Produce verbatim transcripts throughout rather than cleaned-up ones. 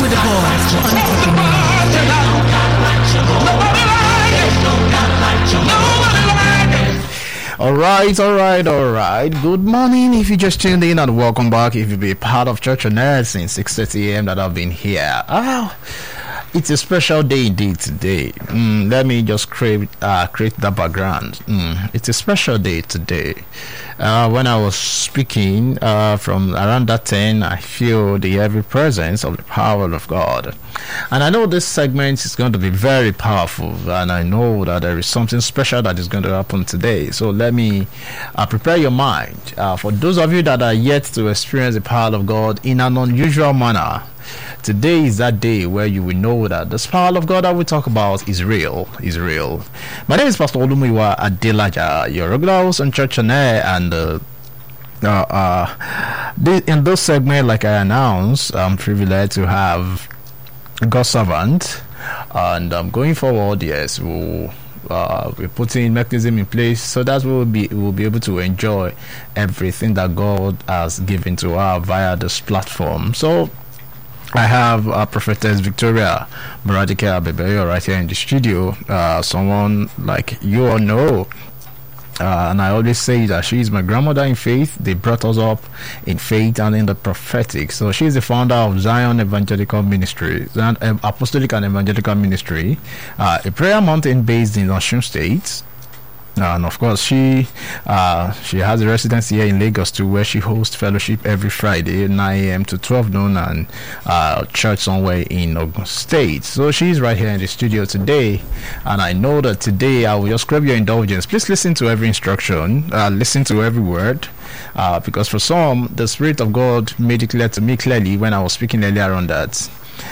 the boys. All right, all right, all right. Good morning. If you just tuned in, and welcome back. If you be a part of Church on Air since six thirty a.m. that I've been here. Oh, it's a special day indeed today. Mm, let me just create uh, create the background. Mm, it's a special day today. Uh, when I was speaking uh, from around that ten, I feel the heavy presence of the power of God. And I know this segment is going to be very powerful, and I know that there is something special that is going to happen today. So let me uh, prepare your mind. Uh, for those of you that are yet to experience the power of God in an unusual manner, today is that day where you will know that this power of God that we talk about is real, is real. My name is Pastor Olumiwa Adelaja, your regular host on Church on Air, and uh, uh, uh, this, in this segment, like I announced, I'm privileged to have God's servant, and um, going forward, yes, we'll uh, we're putting mechanism in place so that we'll be we'll be able to enjoy everything that God has given to us via this platform. So I have uh, Prophetess Victoria Moradike Abebeyo right here in the studio. Uh, someone like you all know. Uh, and I always say that she is my grandmother in faith. They brought us up in faith and in the prophetic. So she is the founder of Zion Evangelical Ministry, Zion Apostolic and Evangelical Ministry, uh, a prayer mountain based in Osun State. And of course, she uh, she has a residence here in Lagos too, where she hosts fellowship every Friday, nine a.m. to twelve noon, and uh, church somewhere in Ogun State. So she's right here in the studio today, and I know that today I will just crave your indulgence. Please listen to every instruction, uh, listen to every word, uh, because for some, the Spirit of God made it clear to me clearly when I was speaking earlier on that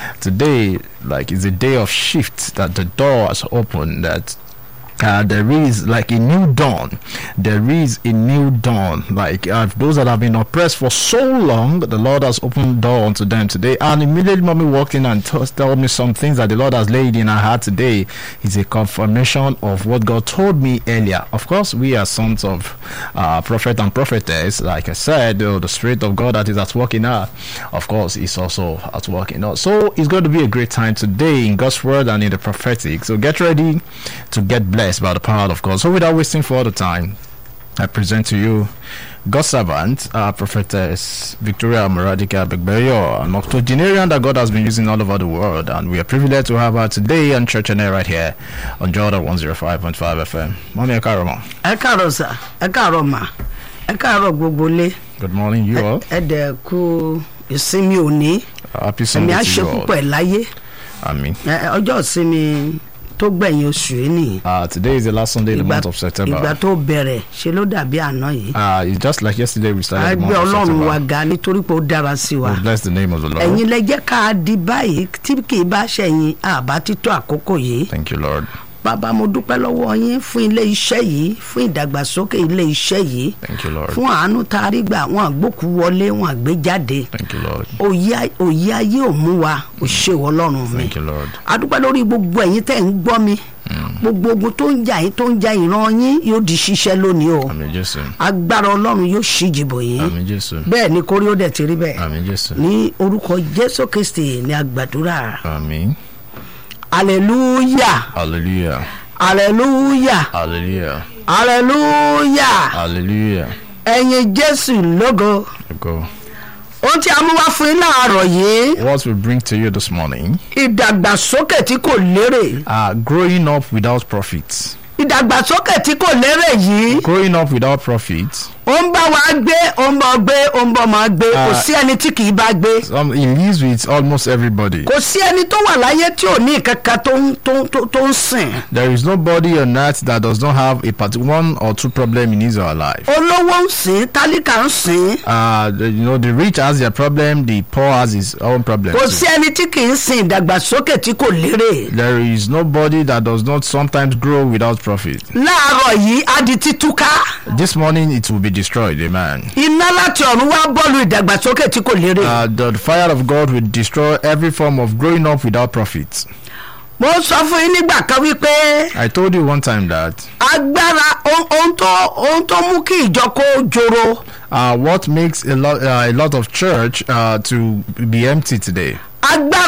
today, like, is a day of shift, that the door has opened, that Uh, there is like a new dawn. There is a new dawn. Like uh, those that have been oppressed for so long, the Lord has opened the door unto them today. And immediately, mommy walked in and t- told me some things that the Lord has laid in our heart today. Is a confirmation of what God told me earlier. Of course, we are sons of uh, prophet and prophetess. Like I said, uh, the Spirit of God that is at work in us, of course, is also at work in us. So it's going to be a great time today in God's word and in the prophetic. So get ready to get blessed by the power of God. So without wasting further time, I present to you God's servant, uh, Prophetess Victoria Moradike Abebeyo, an octogenarian that God has been using all over the world, and we are privileged to have her today on Church on Air right here on Jordan one oh five point five F M. Mommy Ekaroma. Ekarosa, Ekaroma, Ekaro Gbogbole. Good morning, you all. Ede ku ìsinmi òní. Happy Sunday to you all. Èmi á ṣe púpọ̀ láyé. Amen. Ọjọ́ ìsinmi tó gbẹ̀yìn oṣù yìí ni. Uh, today is the last Sunday in the month of September. Ìgbà tó bẹ̀rẹ̀ ṣe ló dàbí àná yìí. Uh, it's just like yesterday we started the month of Ọlọ́run September. wa ga nítorí pé ó dára sí wa. We bless the name of the Lord. Ẹ̀yin lẹ jẹ́ ká di báyìí tí kì í bá ṣẹ̀yìn àbá títọ́ àkókò yìí. Thank you, Lord. Bàbá mo dúpẹ́ lọ́wọ́ yín fún ilé iṣẹ́ yìí, fún ìdàgbàsókè ilé iṣẹ́ yìí. Thank you, Lord. Fún àánú tá a rí gbà wọn àgbókù wọlé wọn àgbé jáde. Thank you, Lord. Òye òye ayé ò mú wa ò ṣe wọ Ọlọ́run mi. Thank you, Lord. A dúpẹ́ lórí gbogbo ẹ̀yin tẹ́ ń gbọ́ mi. Gbogbo ogun tó ń jà yín tó ń jà ìran yín yóò di ṣíṣẹ́ lónìí o. Àmín Jésù. Agbára Ọlọ́run yóò ṣíjìbò yín. Àmín Jésù. Bẹ́ẹ̀ ni kórí ó dẹ̀ ti rí bẹ́ẹ̀. Àmín Jésù. Ní orúkọ Jésù Kristi ni a gbàdúrà. Àmín. Hallelujah. Hallelujah. Hallelujah. Hallelujah. Hallelujah. Hallelujah. Ẹ̀yin Jésù lógo. Go. Ohun tí a mú wá fún yín láàárọ̀ yìí. What we bring to you this morning? Ìdàgbàsókè tí kò lérè. Uh, growing up without profits. Ìdàgbàsókè tí kò lérè yìí. Growing up without profits. Ó ń bá wa gbé, ó ń bá gbé, ó ń bá máa gbé. Kò sí ẹni tí kì í bá gbé. Um, he lives with almost everybody. Kò sí ẹni tó wà láyé tí ò ní ìkankan tó ń tó tó tó ń sìn. There is nobody on earth that does not have a part one or two problem in his or her life. Olówó ń sìn, tálíkà ń sìn. Uh, the, you know, the rich has their problem, the poor has his own problem. Kò too. sí ẹni tí kì í sìn ìdàgbàsókè tí kò lérè. There is nobody that does not sometimes grow without profit. Láàárọ̀ yìí á di títúká. This morning it will be destroyed, amen. Iná láti ọ̀run wá bọ́ọ̀lù ìdàgbàsókè tí kò lérè. Uh, the fire of God will destroy every form of growing up without profit. Mo sọ fún yín nígbà kan wípé. I told you one time that. Agbára ohun tó ohun tó mú kí ìjọ kó joro. Uh, what makes a lot uh, a lot of church uh, to be empty today? Agbára